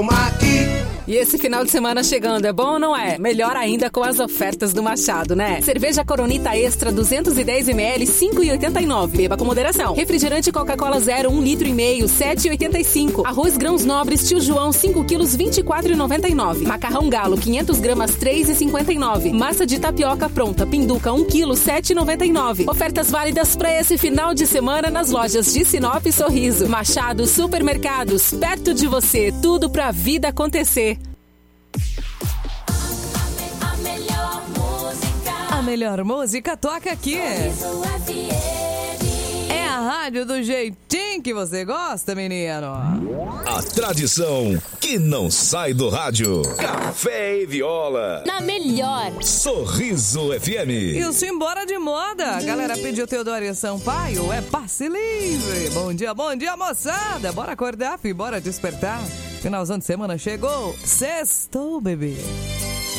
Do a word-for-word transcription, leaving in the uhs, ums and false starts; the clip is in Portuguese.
E esse final de semana chegando, é bom ou não é? Melhor ainda com as ofertas do Machado, né? Cerveja Coronita Extra duzentos e dez mililitros, cinco reais e oitenta e nove centavos. Beba com moderação. Refrigerante Coca-Cola Zero, um litro e meio, sete reais e oitenta e cinco centavos. Arroz Grãos Nobres Tio João, cinco quilos, vinte e quatro reais e noventa e nove centavos. Macarrão Galo, quinhentas gramas, três reais e cinquenta e nove centavos. Massa de tapioca pronta, Pinduca, um quilo, sete reais e noventa e nove centavos. Ofertas válidas para esse final de semana nas lojas de Sinop e Sorriso. Machado Supermercados, perto de você, tudo pra vida acontecer. A melhor música toca aqui. É a rádio do jeitinho que você gosta, menino. A tradição que não sai do rádio. Café e Viola. Na melhor. Sorriso F M. E o Simbora de Moda. A galera pediu Teodoro Sampaio. É passe livre. Bom dia, bom dia, moçada. Bora acordar, filho. Bora despertar. Finalzão de semana chegou. Sextou, bebê.